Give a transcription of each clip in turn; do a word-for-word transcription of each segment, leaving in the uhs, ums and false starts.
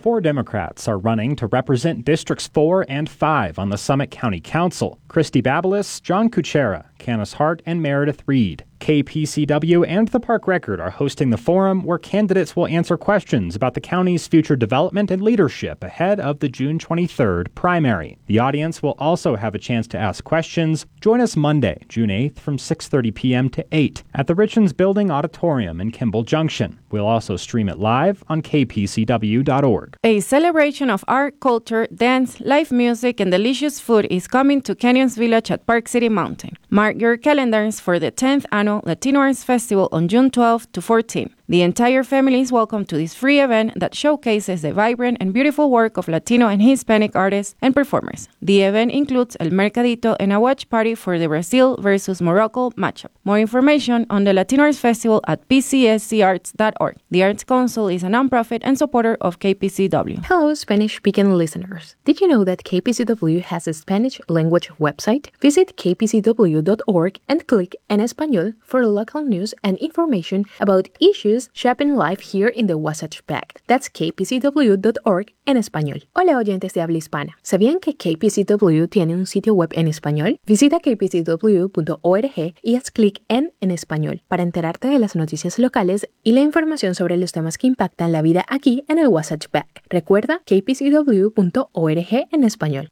Four Democrats are running to represent Districts four and five on the Summit County Council. Christy Babelis, John Kuchera, Canis Hart, and Meredith Reed. K P C W and the Park Record are hosting the forum where candidates will answer questions about the county's future development and leadership ahead of the June twenty-third primary. The audience will also have a chance to ask questions. Join us Monday, June eighth from six thirty p.m. to eight at the Richens Building Auditorium in Kimball Junction. We'll also stream it live on k p c w dot org. A celebration of art, culture, dance, live music, and delicious food is coming to Canyons Village at Park City Mountain. Mark your calendars for the tenth annual Latino Arts Festival on June twelfth to fourteenth. The entire family is welcome to this free event that showcases the vibrant and beautiful work of Latino and Hispanic artists and performers. The event includes El Mercadito and a watch party for the Brazil versus Morocco matchup. More information on the Latino Arts Festival at p c s c arts dot org. The Arts Council is a nonprofit and supporter of K P C W. Hello, Spanish-speaking listeners. Did you know that K P C W has a Spanish language website? Visit k p c w dot org and click En Español for local news and information about issues shaping life here in the Wasatch Back. That's k p c w dot org en español. Hola oyentes de habla hispana. ¿Sabían que K P C W tiene un sitio web en español? Visita k p c w punto org y haz clic en En Español para enterarte de las noticias locales y la información sobre los temas que impactan la vida aquí en el Wasatch Back. Recuerda k p c w punto org en español.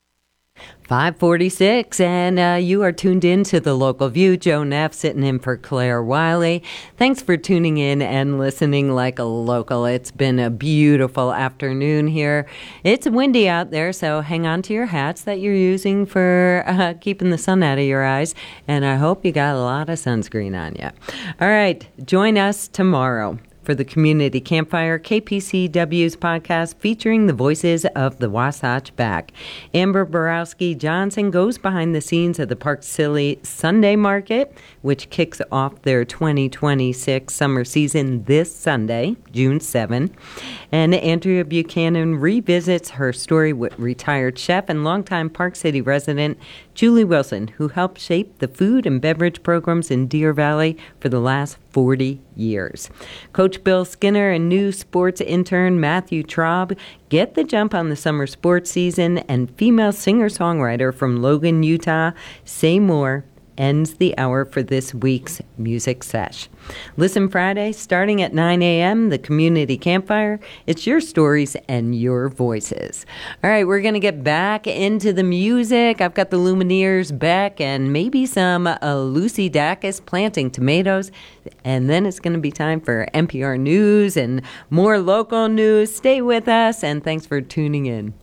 five forty-six, and uh, you are tuned in to The Local View. Joe Neff sitting in for Claire Wiley. Thanks for tuning in and listening like a local. It's been a beautiful afternoon here. It's windy out there, so hang on to your hats that you're using for uh, keeping the sun out of your eyes, and I hope you got a lot of sunscreen on you. All right, join us tomorrow for the Community Campfire, K P C W's podcast featuring the voices of the Wasatch Back. Amber Borowski Johnson goes behind the scenes of the Park City Sunday Market, which kicks off their twenty twenty-six summer season this Sunday, June seventh. And Andrea Buchanan revisits her story with retired chef and longtime Park City resident Julie Wilson, who helped shape the food and beverage programs in Deer Valley for the last forty years. Coach Bill Skinner and new sports intern Matthew Traub get the jump on the summer sports season, and female singer-songwriter from Logan, Utah, Say More, ends the hour for this week's Music Sesh. Listen Friday, starting at nine a.m., the Community Campfire. It's your stories and your voices. All right, we're going to get back into the music. I've got the Lumineers back and maybe some uh, Lucy Dacus planting tomatoes. And then it's going to be time for N P R News and more local news. Stay with us, and thanks for tuning in.